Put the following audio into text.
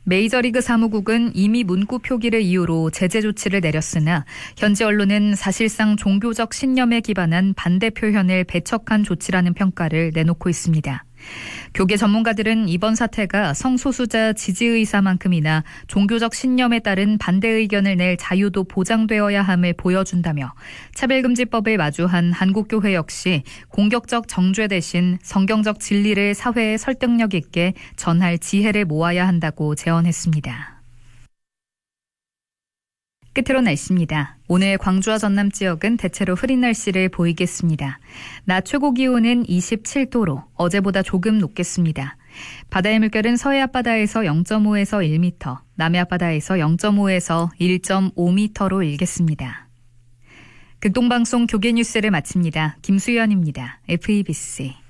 메이저리그 사무국은 이미 문구 표기를 이유로 제재 조치를 내렸으나 현지 언론은 사실상 종교적 신념에 기반한 반대 표현을 배척한 조치라는 평가를 내놓고 있습니다. 교계 전문가들은 이번 사태가 성소수자 지지의사만큼이나 종교적 신념에 따른 반대 의견을 낼 자유도 보장되어야 함을 보여준다며 차별금지법을 마주한 한국교회 역시 공격적 정죄 대신 성경적 진리를 사회에 설득력 있게 전할 지혜를 모아야 한다고 제언했습니다. 끝으로 날씨입니다. 오늘 광주와 전남 지역은 대체로 흐린 날씨를 보이겠습니다. 낮 최고 기온은 27도로 어제보다 조금 높겠습니다. 바다의 물결은 서해 앞바다에서 0.5에서 1m, 남해 앞바다에서 0.5에서 1.5m로 일겠습니다. 극동방송 교계뉴스를 마칩니다. 김수연입니다. FEBC.